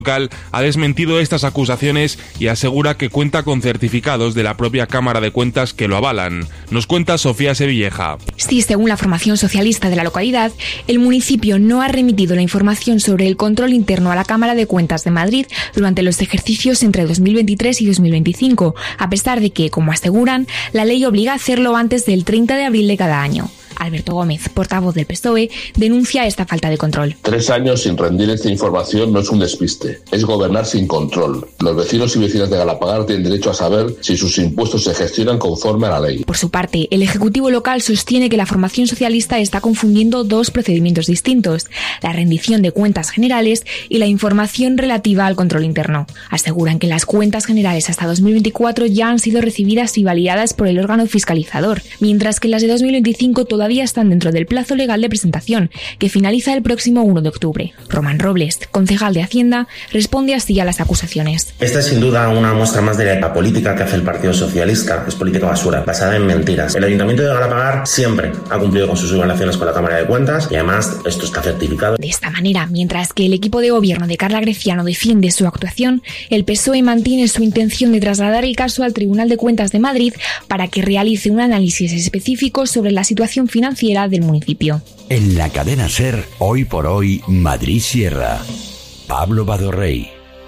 local ha desmentido estas acusaciones y asegura que cuenta con certificados de la propia Cámara de Cuentas que lo avalan. Nos cuenta Sofía Sevilleja. Sí, según la formación socialista de la localidad, el municipio no ha remitido la información sobre el control interno a la Cámara de Cuentas de Madrid durante los ejercicios entre 2023 y 2025, a pesar de que, como aseguran, la ley obliga a hacerlo antes del 30 de abril de cada año. Alberto Gómez, portavoz del PSOE, denuncia esta falta de control. 3 años sin rendir esta información no es un despiste, es gobernar sin control. Los vecinos y vecinas de Galapagar tienen derecho a saber si sus impuestos se gestionan conforme a la ley. Por su parte, el Ejecutivo local sostiene que la formación socialista está confundiendo dos procedimientos distintos, la rendición de cuentas generales y la información relativa al control interno. Aseguran que las cuentas generales hasta 2024 ya han sido recibidas y validadas por el órgano fiscalizador, mientras que las de 2025 todavía están dentro del plazo legal de presentación, que finaliza el próximo 1 de octubre. Román Robles, concejal de Hacienda, responde así a las acusaciones. Esta es sin duda una muestra más de la política que hace el Partido Socialista. Es política basura, basada en mentiras. El Ayuntamiento de Galapagar siempre ha cumplido con sus obligaciones con la Cámara de Cuentas y además esto está certificado. De esta manera, mientras que el equipo de gobierno de Carla Greciano defiende su actuación, el PSOE mantiene su intención de trasladar el caso al Tribunal de Cuentas de Madrid para que realice un análisis específico sobre la situación financiera del municipio. En la cadena SER, hoy por hoy, Madrid Sierra. Pablo Badorrey.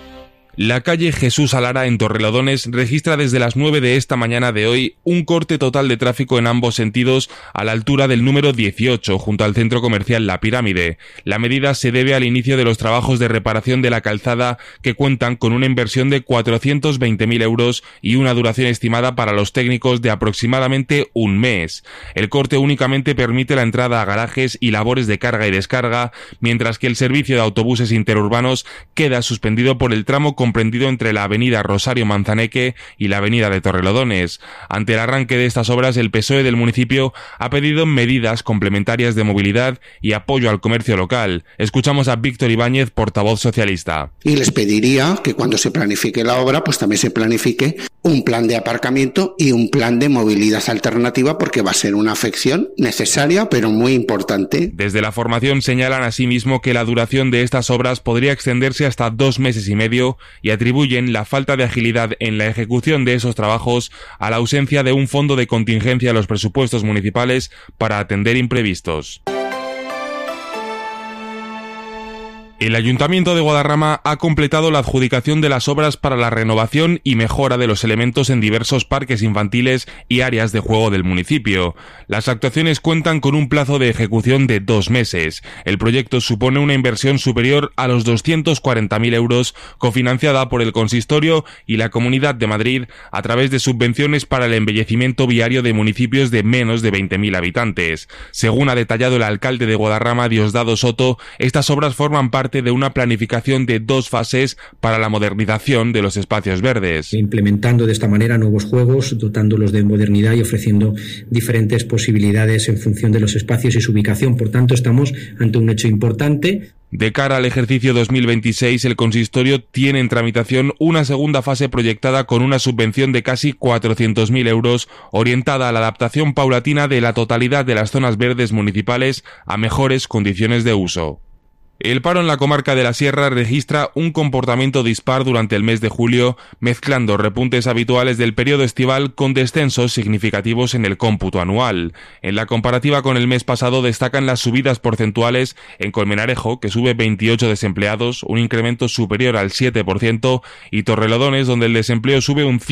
La calle Jesús Alara en Torrelodones registra desde las 9 de esta mañana de hoy un corte total de tráfico en ambos sentidos a la altura del número 18 junto al centro comercial La Pirámide. La medida se debe al inicio de los trabajos de reparación de la calzada que cuentan con una inversión de 420.000 euros y una duración estimada para los técnicos de aproximadamente un mes. El corte únicamente permite la entrada a garajes y labores de carga y descarga, mientras que el servicio de autobuses interurbanos queda suspendido por el tramo comprendido entre la avenida Rosario Manzaneque y la avenida de Torrelodones. Ante el arranque de estas obras, el PSOE del municipio ha pedido medidas complementarias de movilidad y apoyo al comercio local. Escuchamos a Víctor Ibáñez, portavoz socialista. Y les pediría que cuando se planifique la obra, pues también se planifique un plan de aparcamiento y un plan de movilidad alternativa, porque va a ser una afección necesaria, pero muy importante. Desde la formación señalan asimismo que la duración de estas obras podría extenderse hasta 2 meses y medio y atribuyen la falta de agilidad en la ejecución de esos trabajos a la ausencia de un fondo de contingencia en los presupuestos municipales para atender imprevistos. El Ayuntamiento de Guadarrama ha completado la adjudicación de las obras para la renovación y mejora de los elementos en diversos parques infantiles y áreas de juego del municipio. Las actuaciones cuentan con un plazo de ejecución de 2 meses. El proyecto supone una inversión superior a los 240.000 euros, cofinanciada por el Consistorio y la Comunidad de Madrid a través de subvenciones para el embellecimiento viario de municipios de menos de 20.000 habitantes. Según ha detallado el alcalde de Guadarrama, Diosdado Soto, estas obras forman parte de una planificación de 2 fases para la modernización de los espacios verdes. Implementando de esta manera nuevos juegos, dotándolos de modernidad y ofreciendo diferentes posibilidades en función de los espacios y su ubicación. Por tanto, estamos ante un hecho importante. De cara al ejercicio 2026, el consistorio tiene en tramitación una segunda fase proyectada con una subvención de casi 400.000 euros orientada a la adaptación paulatina de la totalidad de las zonas verdes municipales a mejores condiciones de uso. El paro en la comarca de la Sierra registra un comportamiento dispar durante el mes de julio, mezclando repuntes habituales del periodo estival con descensos significativos en el cómputo anual. En la comparativa con el mes pasado destacan las subidas porcentuales en Colmenarejo, que sube 28 desempleados, un incremento superior al 7%, y Torrelodones, donde el desempleo sube un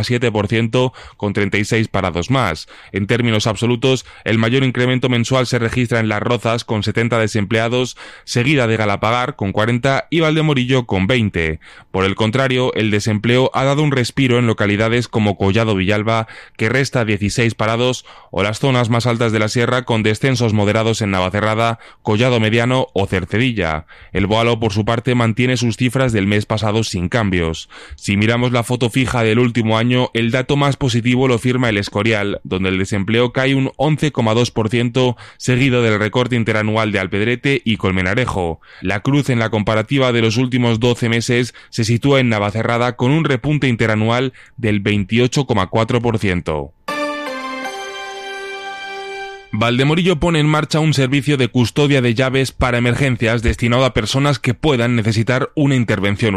5,7% con 36 parados más. En términos absolutos, el mayor incremento mensual se registra en Las Rozas, con 70 desempleados, seguida de Galapagar con 40 y Valdemorillo con 20. Por el contrario, el desempleo ha dado un respiro en localidades como Collado Villalba, que resta 16 parados, o las zonas más altas de la sierra con descensos moderados en Navacerrada, Collado Mediano o Cercedilla. El Boalo, por su parte, mantiene sus cifras del mes pasado sin cambios. Si miramos la foto fija del último año, el dato más positivo lo firma el Escorial, donde el desempleo cae un 11,2%, seguido del recorte interanual de Alpedrete y Colmenarejo. La cruz en la comparativa de los últimos 12 meses se sitúa en Navacerrada con un repunte interanual del 28,4%. Valdemorillo pone en marcha un servicio de custodia de llaves para emergencias destinado a personas que puedan necesitar una intervención